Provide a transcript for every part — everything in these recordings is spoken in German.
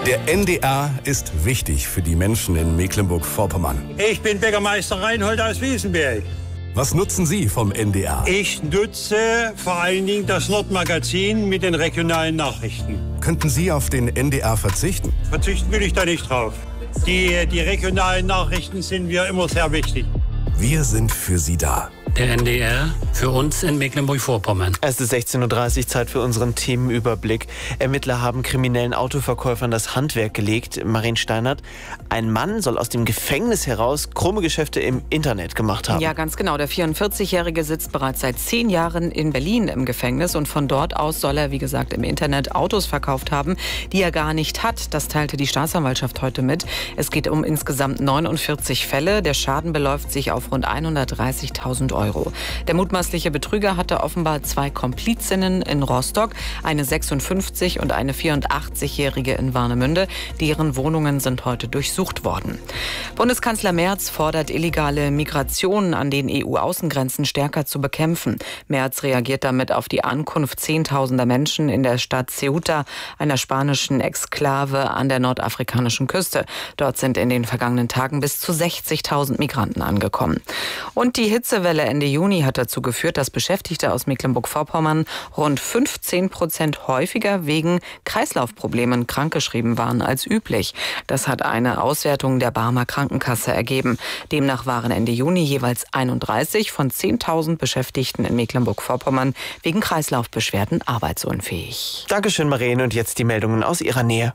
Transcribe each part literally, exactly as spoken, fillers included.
Der N D R ist wichtig für die Menschen in Mecklenburg-Vorpommern. Ich bin Bäckermeister Reinhold aus Wiesenberg. Was nutzen Sie vom N D R? Ich nutze vor allen Dingen das Nordmagazin mit den regionalen Nachrichten. Könnten Sie auf den N D R verzichten? Verzichten will ich da nicht drauf. Die, die regionalen Nachrichten sind mir immer sehr wichtig. Wir sind für Sie da. Der N D R für uns in Mecklenburg-Vorpommern. Es ist sechzehn Uhr dreißig, Zeit für unseren Themenüberblick. Ermittler haben kriminellen Autoverkäufern das Handwerk gelegt. Marien Steinert, ein Mann soll aus dem Gefängnis heraus krumme Geschäfte im Internet gemacht haben. Ja, ganz genau. Der vierundvierzigjährige sitzt bereits seit zehn Jahren in Berlin im Gefängnis. Und von dort aus soll er, wie gesagt, im Internet Autos verkauft haben, die er gar nicht hat. Das teilte die Staatsanwaltschaft heute mit. Es geht um insgesamt neunundvierzig Fälle. Der Schaden beläuft sich auf rund hundertdreißigtausend Euro. Der mutmaßliche Betrüger hatte offenbar zwei Komplizinnen in Rostock, eine sechsundfünfzig- und eine vierundachtzigjährige in Warnemünde. Deren Wohnungen sind heute durchsucht worden. Bundeskanzler Merz fordert illegale Migration an den E U-Außengrenzen stärker zu bekämpfen. Merz reagiert damit auf die Ankunft zehntausender Menschen in der Stadt Ceuta, einer spanischen Exklave an der nordafrikanischen Küste. Dort sind in den vergangenen Tagen bis zu sechzigtausend Migranten angekommen. Und die Hitzewelle Ende Juni hat dazu geführt, dass Beschäftigte aus Mecklenburg-Vorpommern rund fünfzehn Prozent häufiger wegen Kreislaufproblemen krankgeschrieben waren als üblich. Das hat eine Auswertung der Barmer Krankenkasse ergeben. Demnach waren Ende Juni jeweils einunddreißig von zehntausend Beschäftigten in Mecklenburg-Vorpommern wegen Kreislaufbeschwerden arbeitsunfähig. Dankeschön, Marien. Und jetzt die Meldungen aus Ihrer Nähe.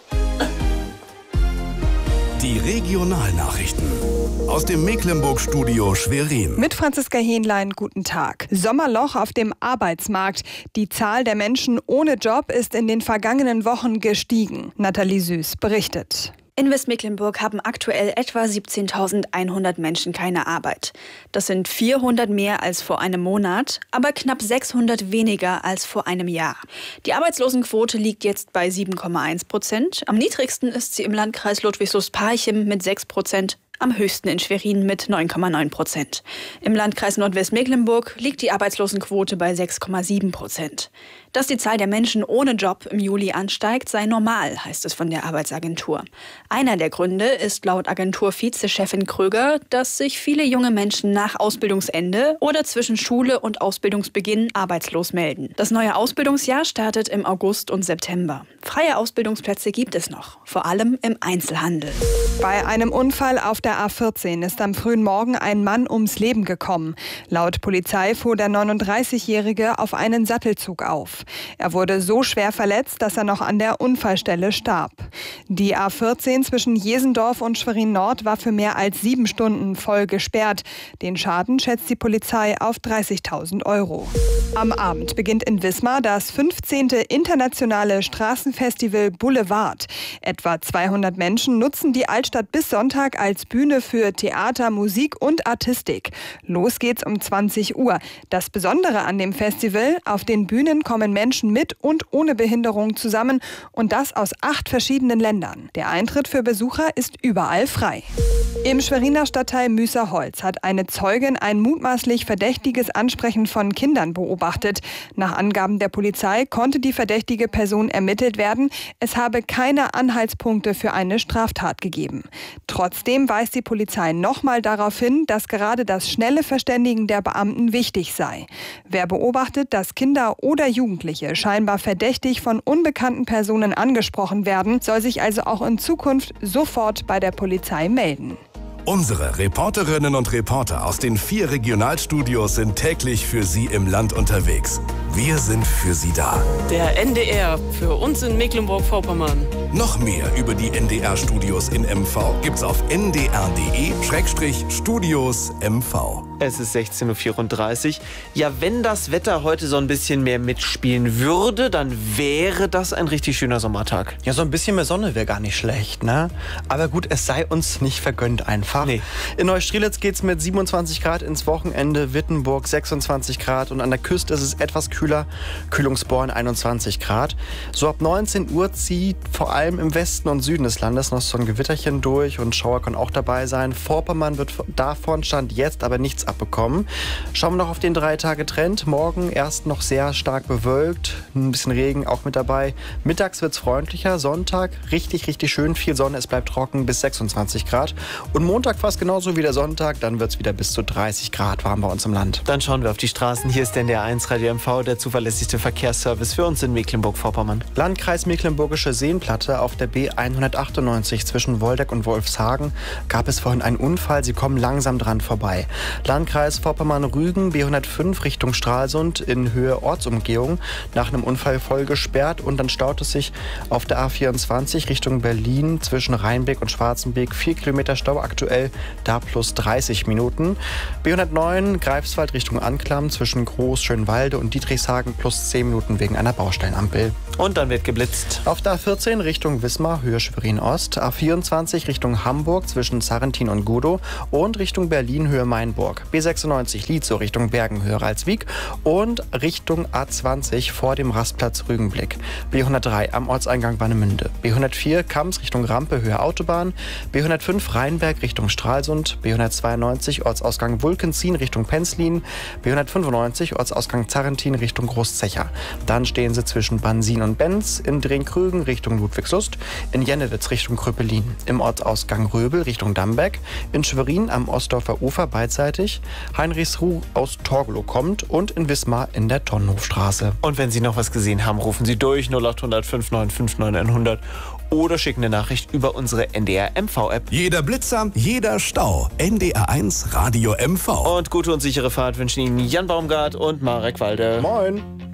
Die Regionalnachrichten aus dem Mecklenburg-Studio Schwerin. Mit Franziska Hähnlein, guten Tag. Sommerloch auf dem Arbeitsmarkt. Die Zahl der Menschen ohne Job ist in den vergangenen Wochen gestiegen. Nathalie Süß berichtet. In Westmecklenburg haben aktuell etwa siebzehntausendeinhundert Menschen keine Arbeit. Das sind vierhundert mehr als vor einem Monat, aber knapp sechshundert weniger als vor einem Jahr. Die Arbeitslosenquote liegt jetzt bei sieben Komma eins Prozent. Am niedrigsten ist sie im Landkreis Ludwigslust-Parchim mit sechs Prozent. Am höchsten in Schwerin mit neun Komma neun Prozent. Im Landkreis Nordwestmecklenburg liegt die Arbeitslosenquote bei sechs Komma sieben Prozent. Dass die Zahl der Menschen ohne Job im Juli ansteigt, sei normal, heißt es von der Arbeitsagentur. Einer der Gründe ist laut Agentur-Vizechefin Kröger, dass sich viele junge Menschen nach Ausbildungsende oder zwischen Schule und Ausbildungsbeginn arbeitslos melden. Das neue Ausbildungsjahr startet im August und September. Freie Ausbildungsplätze gibt es noch, vor allem im Einzelhandel. Bei einem Unfall auf der A vierzehn ist am frühen Morgen ein Mann ums Leben gekommen. Laut Polizei fuhr der neununddreißigjährige auf einen Sattelzug auf. Er wurde so schwer verletzt, dass er noch an der Unfallstelle starb. Die A vierzehn zwischen Jesendorf und Schwerin-Nord war für mehr als sieben Stunden voll gesperrt. Den Schaden schätzt die Polizei auf dreißigtausend Euro. Am Abend beginnt in Wismar das fünfzehnte internationale Straßenfestival Boulevard. Etwa zweihundert Menschen nutzen die Altstadt bis Sonntag als Bühne für Theater, Musik und Artistik. Los geht's um zwanzig Uhr. Das Besondere an dem Festival: Auf den Bühnen kommen Menschen mit und ohne Behinderung zusammen, und das aus acht verschiedenen Ländern. Der Eintritt für Besucher ist überall frei. Im Schweriner Stadtteil Müßerholz hat eine Zeugin ein mutmaßlich verdächtiges Ansprechen von Kindern beobachtet. Nach Angaben der Polizei konnte die verdächtige Person ermittelt werden. Es habe keine Anhaltspunkte für eine Straftat gegeben. Trotzdem weist die Polizei nochmal darauf hin, dass gerade das schnelle Verständigen der Beamten wichtig sei. Wer beobachtet, dass Kinder oder Jugendliche scheinbar verdächtig von unbekannten Personen angesprochen werden, soll sich also auch in Zukunft sofort bei der Polizei melden. Unsere Reporterinnen und Reporter aus den vier Regionalstudios sind täglich für Sie im Land unterwegs. Wir sind für Sie da. Der N D R für uns in Mecklenburg-Vorpommern. Noch mehr über die N D R-Studios in M V gibt's auf n d r punkt d e Schrägstrich Studios M V. Es ist sechzehn Uhr vierunddreißig. Ja, wenn das Wetter heute so ein bisschen mehr mitspielen würde, dann wäre das ein richtig schöner Sommertag. Ja, so ein bisschen mehr Sonne wäre gar nicht schlecht, ne? Aber gut, es sei uns nicht vergönnt einfach. Nee. In Neustrelitz geht's mit siebenundzwanzig Grad ins Wochenende, Wittenburg sechsundzwanzig Grad und an der Küste ist es etwas kühler, Kühlungsborn einundzwanzig Grad. So ab neunzehn Uhr zieht vor allem im Westen und Süden des Landes noch so ein Gewitterchen durch und Schauer können auch dabei sein. Vorpommern wird davon Stand jetzt aber nichts abbekommen. Schauen wir noch auf den Drei-Tage-Trend. Morgen erst noch sehr stark bewölkt, ein bisschen Regen auch mit dabei. Mittags wird es freundlicher, Sonntag richtig, richtig schön, viel Sonne, es bleibt trocken bis sechsundzwanzig Grad. Und Montag fast genauso wie der Sonntag, dann wird es wieder bis zu dreißig Grad warm bei uns im Land. Dann schauen wir auf die Straßen. Hier ist der N D R eins Radio M V, der zuverlässigste Verkehrsservice für uns in Mecklenburg-Vorpommern. Landkreis Mecklenburgische Seenplatte auf der B hundertachtundneunzig zwischen Woldeck und Wolfshagen gab es vorhin einen Unfall. Sie kommen langsam dran vorbei. Landkreis Vorpommern-Rügen B hundertfünf Richtung Stralsund in Höhe Ortsumgehung nach einem Unfall voll gesperrt und dann staut es sich auf der A vierundzwanzig Richtung Berlin zwischen Rheinbeck und Schwarzenbeek. Vier Kilometer Stau aktuell, da plus dreißig Minuten. B hundertneun Greifswald Richtung Anklam zwischen Groß-Schönwalde und Dietrichshagen plus zehn Minuten wegen einer Baustellenampel. Und dann wird geblitzt. Auf der A vierzehn Richtung Wismar, Höhe Schwerin-Ost, A vierundzwanzig Richtung Hamburg zwischen Sarrentin und Gudow und Richtung Berlin, Höhe Mainburg. B sechsundneunzig Lietzow Richtung Bergen, Höhe Ralswiek und Richtung A zwanzig vor dem Rastplatz Rügenblick. B hundertdrei am Ortseingang Warnemünde. B hundertvier Kams Richtung Rampe, Höhe Autobahn. B hundertfünf Rheinberg Richtung Stralsund. B hundertzweiundneunzig Ortsausgang Wulkenzien Richtung Penzlin. B hundertfünfundneunzig Ortsausgang Zarrentin Richtung Großzecher. Dann stehen sie zwischen Bansin und Benz, in Drehkrügen Richtung Ludwigslust, in Jennewitz Richtung Kröpelin, im Ortsausgang Röbel Richtung Dambeck, in Schwerin am Ostdorfer Ufer beidseitig, Heinrichsruh aus Torgelow kommt und in Wismar in der Tonnenhofstraße. Und wenn Sie noch was gesehen haben, rufen Sie durch null acht hundert fünf neun fünf neun hundert oder schicken eine Nachricht über unsere N D R M V-App. Jeder Blitzer, jeder Stau. N D R eins Radio M V. Und gute und sichere Fahrt wünschen Ihnen Jan Baumgart und Marek Walde. Moin!